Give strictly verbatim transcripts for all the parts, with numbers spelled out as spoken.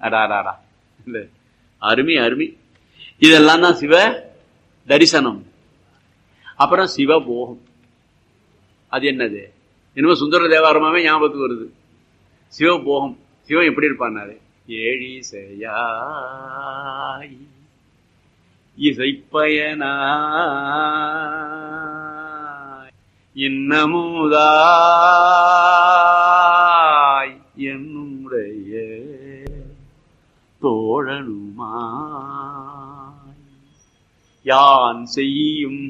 அடாடாடா இல்ல அருமை அருமை. இதெல்லாம் தான் சிவ தரிசனம். அப்புறம் சிவபோகம். அது என்னது? என்னமோ சுந்தர தேவாரமாவே ஞாபகத்துக்கு வருது. சிவபோகம். சிவன் எப்படி இருப்பான்னாரு, ஏழிசையாய் இசைப்பயனாய் இன்னமுதாய் என்னுடைய தோழனுமாய் யான் செய்யும்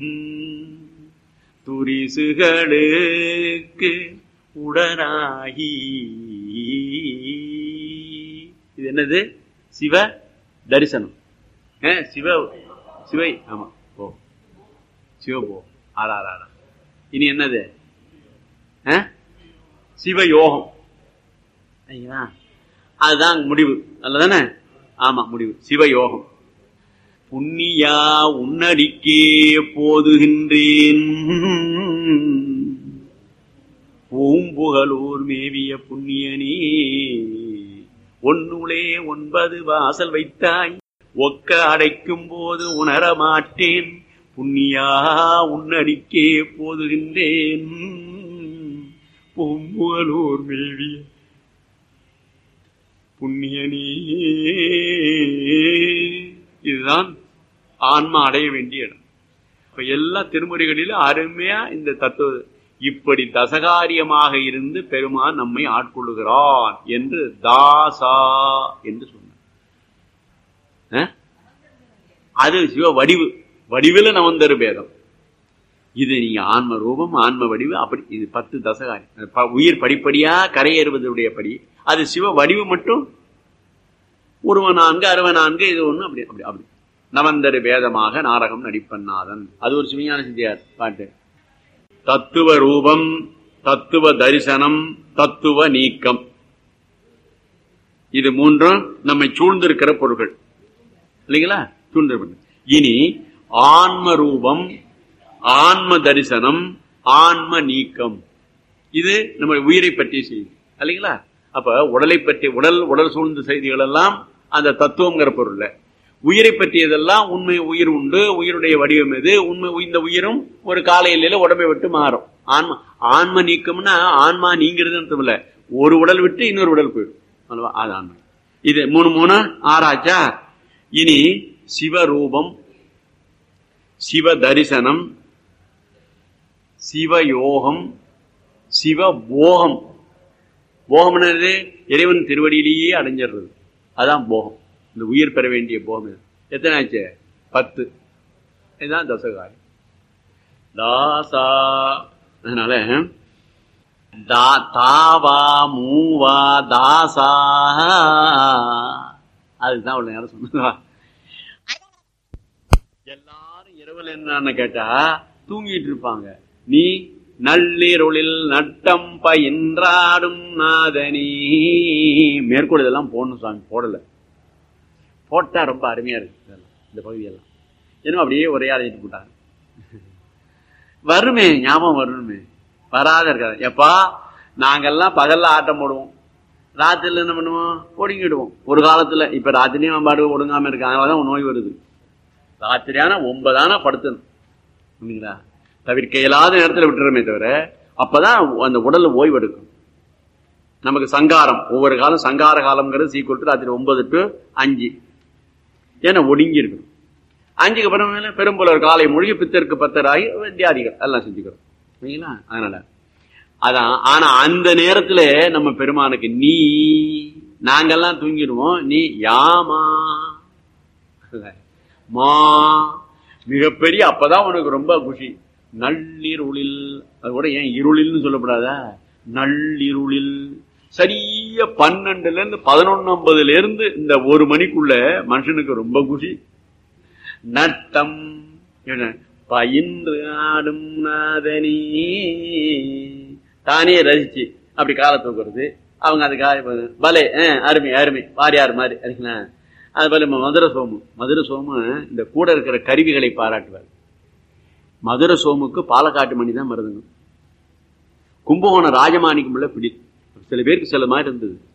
துரிசுகளுக்கு உடனாகி. இது என்னது? சிவ தரிசனம். சிவ சிவை ஆமா போ சிவபோ ஆறாரா. இனி என்னது? சிவயோகம். அதுதான் முடிவு அல்லதானே? ஆமா முடிவு சிவயோகம். புண்ணியா உன்னடிக்கே போதுகின்றேன் பூம்புகலூர் மேவிய புண்ணியனே ஒன்னுளே ஒன்பது வாசல் வைத்தாய் ஒக்க அடைக்கும் போது உணர மாட்டேன் புண்ணியா உன்னடிக்கே போதுகின்றேன் பூம்புகலூர் மேவிய புண்ணியனே. இதுதான் ஆன்மா அடைய வேண்டிய இடம். இப்ப எல்லா திருமுறைகளிலும் அருமையா இந்த தத்துவ இப்படி தசகாரியமாக இருந்து பெருமான் நம்மை ஆட்கொள்ளுகிறான் என்று தாசா என்று சொன்னார். அது சிவ வடிவு. வடிவில் நவந்தரு பேதம். இது நீங்க ஆன்ம ரூபம் ஆன்ம வடிவு அப்படி. இது பத்து தசகாரியம். உயிர் படிப்படியா கரையேறுவதுடைய படி. அது சிவ வடிவு மட்டும் ஒருவ நான்கு அறுவ நான்கு இது ஒண்ணு அப்படி அப்படி அப்படி நவந்தரு வேதமாக நாடகம் நடிப்பன்னாதன். அது ஒரு சிவஞான சித்தியார் பாட்டு. தத்துவ ரூபம், தத்துவ தரிசனம், தத்துவ நீக்கம். இது மூன்றும் நம்மை சூழ்ந்திருக்கிற பொருள்கள் இல்லைங்களா? சூழ்ந்திருக்க. இனி ஆன்ம ரூபம், ஆன்ம தரிசனம், ஆன்ம நீக்கம். இது நம்ம உயிரை பற்றிய செய்தி இல்லைங்களா? அப்ப உடலை பற்றி உடல் உடல் சூழ்ந்த செய்திகள் எல்லாம் அந்த தத்துவங்கிற பொருள். உயிரை பற்றியதெல்லாம் உண்மை. உயிர் உண்டு, உயிருடைய வடிவம் எது, உண்மை. இந்த உயிரும் ஒரு காலையில உடம்பை விட்டு மாறும். ஆன்மா ஆன்ம நீக்கம்னா ஆன்மா நீங்கிறது இல்ல, ஒரு உடல் விட்டு இன்னொரு உடல் போயிடும். அது ஆன்மா. இது மூணு மூணு ஆறாச்சா? இனி சிவரூபம், சிவ தரிசனம், சிவயோகம், சிவபோகம். போகம் என்னது? இறைவன் திருவடியிலேயே அடைஞ்சிடுறது. அதான் போகம். இந்த உயிர் பெற வேண்டிய போகம். எத்தனை ஆச்சு? பத்து. இதுதான் தசகாரி தாசா. அதனால தாவா மூவா தாசா. அதுதான் அவ்வளவு நேரம் சொன்னதா. எல்லாரும் இரவில் என்னன்னு கேட்டா தூங்கிட்டு இருப்பாங்க. நீ நள்ளிருளில் நட்டம் பயின்றாடும் நாதனி. மேற்கோள் இதெல்லாம் போடணும் சாமி, போடல. போட்டா ரொம்ப அருமையா இருக்கு இந்த பகுதியெல்லாம். ஏன்னா அப்படியே ஒரே அழைச்சிட்டு போட்டாங்க. வருமே, ஞாபகம் வரணுமே, வராத இருக்காது. எப்பா நாங்கெல்லாம் பகல்ல ஆட்டம் போடுவோம், ராத்திரில என்ன பண்ணுவோம்? ஒடுங்கிடுவோம். ஒரு காலத்துல. இப்ப ராத்திரியும் பாடு ஒடுங்காம இருக்கு. அதனாலதான் நோய் வருது. ராத்திரியான ஒன்பதான படுத்தணும் இல்லைங்களா? தவிர்க்க இயலாத நேரத்தில் விட்டுறமே தவிர அப்பதான் அந்த உடல் ஓய்வு எடுக்கும். நமக்கு சங்காரம் ஒவ்வொரு காலம் சங்கார காலம்ங்கிறது சீக்கிரம் ராத்திரி ஒன்பது டு அஞ்சு. ஏன்னா ஒடுங்கி இருக்கணும். அஞ்சுக்கு அப்புறம் பெரும்புலர் காலை மொழி பித்தருக்கு பத்தராகி வித்தியாதிகள் எல்லாம் செஞ்சுக்கிறோம் இல்லைங்களா? அதனால அதான். ஆனா அந்த நேரத்துல நம்ம பெருமானுக்கு நீ நாங்கெல்லாம் தூங்கிடுவோம். நீ யாமா மா மிகப்பெரிய. அப்பதான் உனக்கு ரொம்ப குஷி. நள்ளிருளில். அது கூட ஏன் இருளில்னு சொல்லப்படாதா? நள்ளிருளில். சரிய பன்னெண்டுல இருந்து பதினொன்னு ஐம்பதுல இருந்து இந்த ஒரு மணிக்குள்ள மனுஷனுக்கு ரொம்ப குஷி. நட்டம் பயின்று ஆடும் நாதனி. தானே ரசிச்சு அப்படி காலை தூக்குறது. அவங்க அதுக்காக பலே அருமை அருமை வாரியார் மாதிரி அதுங்களா? அது போல மதுரை சோமு. மதுரை சோமு இந்த கூட இருக்கிற கருவிகளை பாராட்டுவார். மதுரை சோமுக்கு பாலக்காட்டு மணி தான் மருதுங்க. கும்பகோணம் ராஜமாணிக்கம் உள்ள பிடி. சில பேருக்கு சில மாதிரி இருந்தது.